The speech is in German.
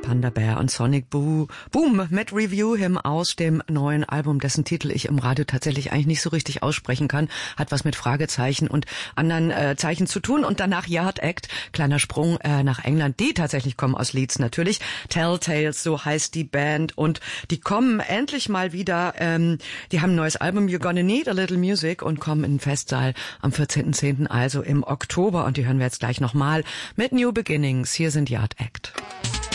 Panda Bear und Sonic Boom mit Review Him aus dem neuen Album, dessen Titel ich im Radio tatsächlich eigentlich nicht so richtig aussprechen kann. Hat was mit Fragezeichen und anderen Zeichen zu tun. Und danach Yard Act, kleiner Sprung nach England. Die tatsächlich kommen aus Leeds natürlich. Telltales, so heißt die Band. Und die kommen endlich mal wieder. Die haben ein neues Album, You're Gonna Need a Little Music, und kommen in den Festsaal am 14.10., also im Oktober. Und die hören wir jetzt gleich nochmal mit New Beginnings. Hier sind Yard Act.